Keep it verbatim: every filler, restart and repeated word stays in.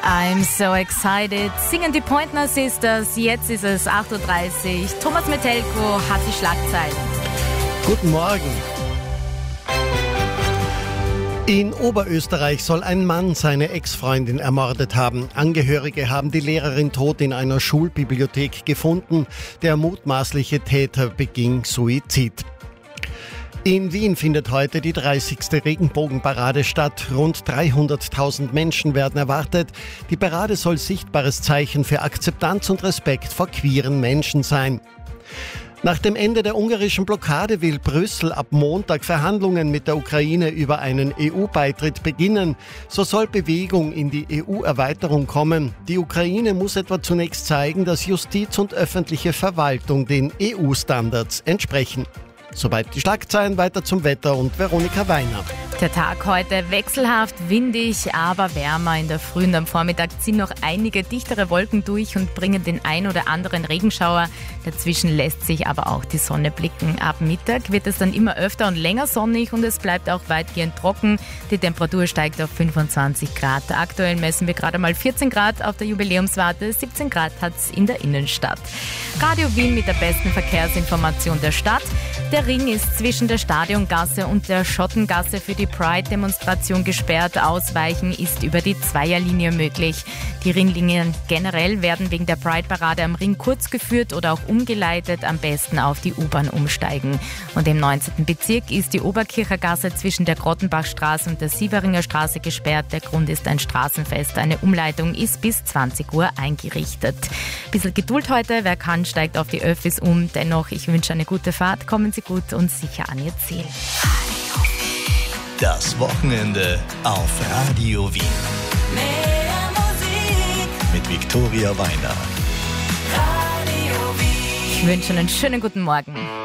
I'm so excited. Singen die Pointer Sisters. Jetzt ist es acht Uhr dreißig. Thomas Metelko hat die Schlagzeilen. Guten Morgen. In Oberösterreich soll ein Mann seine Ex-Freundin ermordet haben. Angehörige haben die Lehrerin tot in einer Schulbibliothek gefunden. Der mutmaßliche Täter beging Suizid. In Wien findet heute die dreißigste Regenbogenparade statt. Rund dreihunderttausend Menschen werden erwartet. Die Parade soll sichtbares Zeichen für Akzeptanz und Respekt vor queeren Menschen sein. Nach dem Ende der ungarischen Blockade will Brüssel ab Montag Verhandlungen mit der Ukraine über einen E U-Beitritt beginnen. So soll Bewegung in die E U-Erweiterung kommen. Die Ukraine muss etwa zunächst zeigen, dass Justiz und öffentliche Verwaltung den E U-Standards entsprechen. Soweit die Schlagzeilen, weiter zum Wetter und Veronika Weiner. Der Tag heute wechselhaft, windig, aber wärmer. In der Früh und am Vormittag ziehen noch einige dichtere Wolken durch und bringen den ein oder anderen Regenschauer. Dazwischen lässt sich aber auch die Sonne blicken. Ab Mittag wird es dann immer öfter und länger sonnig und es bleibt auch weitgehend trocken. Die Temperatur steigt auf fünfundzwanzig Grad. Aktuell messen wir gerade mal vierzehn Grad auf der Jubiläumswarte. siebzehn Grad hat es in der Innenstadt. Radio Wien mit der besten Verkehrsinformation der Stadt. Der Ring ist zwischen der Stadiongasse und der Schottengasse für die Pride-Demonstration gesperrt. Ausweichen ist über die Zweierlinie möglich. Die Ringlinien generell werden wegen der Pride-Parade am Ring kurz geführt oder auch umgeleitet. Am besten auf die U-Bahn umsteigen. Und im neunzehnten Bezirk ist die Oberkircher Gasse zwischen der Grottenbachstraße und der Sieveringer Straße gesperrt. Der Grund ist ein Straßenfest. Eine Umleitung ist bis zwanzig Uhr eingerichtet. Bisschen Geduld heute. Wer kann, steigt auf die Öffis um. Dennoch, ich wünsche eine gute Fahrt. Kommen Sie gut und sicher an Ihr Ziel. Das Wochenende auf Radio Wien. Mehr Musik Mit Viktoria Weiner. Radio Wien. Ich wünsche einen schönen guten Morgen.